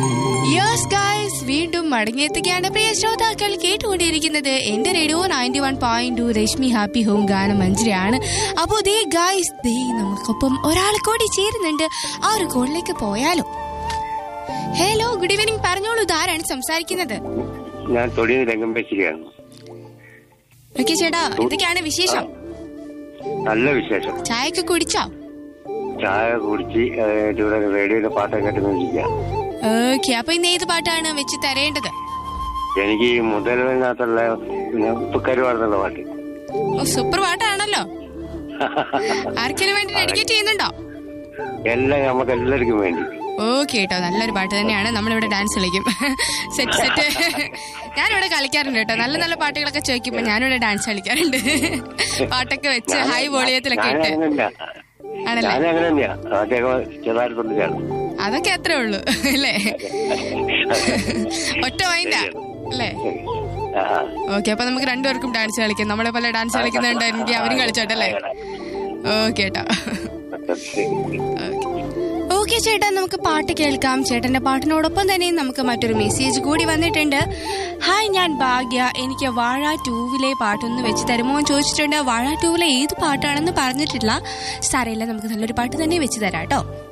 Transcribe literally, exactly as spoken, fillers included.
Yes guys, വീണ്ടും മടങ്ങിയെത്തുകയാണ് പ്രിയ ശ്രോതാക്കൾ. കേട്ടുകൊണ്ടിരിക്കുന്നത് എന്റെ radio ninety one point two Rashmi happy home ഗാനം മഞ്ജരിയാണ്. അപ്പോ ദേ ഗൈസ്, ദേ നമുക്കൊപ്പം ഒരാൾ കൂടി ചേരുന്നുണ്ട്. ആ ഒരു കോളിലേക്ക് പോയാലോ? Hello, good evening. പറഞ്ഞോളൂ, ഇതാരാണ് സംസാരിക്കുന്നത്? ഞാൻ തൊടിയിൽ രംഗമ്പേശ്ശേരിയാണ്. ഓക്കെ ചേട്ടാ, എന്തൊക്കെയാണ് വിശേഷം? നല്ല വിശേഷം. ചായയൊക്കെ കുടിച്ചോ? ചായ കുടിച്ച് ഇവിടെ റേഡിയോയിലെ പാട്ടൊക്കെ കേട്ടുകൊണ്ടിരിക്കുക. ഓക്കെ, അപ്പൊ ഇന്ന് ഏത് പാട്ടാണ് വെച്ച് തരേണ്ടത്? എനിക്ക് മുതലിനകത്തുള്ള ഉപ്പക്കരു പറഞ്ഞുള്ള പാട്ട്. ഓ, സൂപ്പർ പാട്ടാണല്ലോ. ആർക്കെങ്കിലും വേണ്ടി ഡെഡിക്കേറ്റ് ചെയ്യുന്നുണ്ടോ? എല്ലാം നമുക്ക് എല്ലാവർക്കും വേണ്ടി. ഓക്കെ കേട്ടോ, നല്ലൊരു പാട്ട് തന്നെയാണ്. നമ്മളിവിടെ ഡാൻസ് കളിക്കും. സെറ്റ് സെറ്റ് ഞാനിവിടെ കളിക്കാറുണ്ട് കേട്ടോ. നല്ല നല്ല പാട്ടുകളൊക്കെ ചോദിക്കുമ്പോ ഞാനിവിടെ ഡാൻസ് കളിക്കാറുണ്ട്. പാട്ടൊക്കെ വെച്ച് ഹൈ വോളിയത്തിലൊക്കെ ഇട്ട്. ആണല്ലേ? അതൊക്കെ അത്രേ ഉള്ളൂ അല്ലേ? ഒറ്റ മൈൻഡാ അല്ലേ? ഓക്കെ, അപ്പൊ നമുക്ക് രണ്ടുപേർക്കും ഡാൻസ് കളിക്കാം. നമ്മളെ പോലെ ഡാൻസ് കളിക്കുന്നുണ്ടായിരുന്നെങ്കിൽ അവരും കളിച്ചോട്ടല്ലേ? ഓക്കെ കേട്ടോ. ഓക്കെ ചേട്ടാ, നമുക്ക് പാട്ട് കേൾക്കാം. ചേട്ടന്റെ പാട്ടിനോടൊപ്പം തന്നെ നമുക്ക് മറ്റൊരു മെസ്സേജ് കൂടി വന്നിട്ടുണ്ട്. ഹായ്, ഞാൻ ഭാഗ്യ. എനിക്ക് വാഴ ടൂവിലെ പാട്ടൊന്ന് വെച്ച് തരുമോ എന്ന് ചോദിച്ചിട്ടുണ്ട്. വാഴ ടൂവിലെ ഏത് പാട്ടാണെന്ന് പറഞ്ഞിട്ടില്ല. സാരമില്ല, നമുക്ക് നല്ലൊരു പാട്ട് തന്നെ വെച്ച് തരാം കേട്ടോ.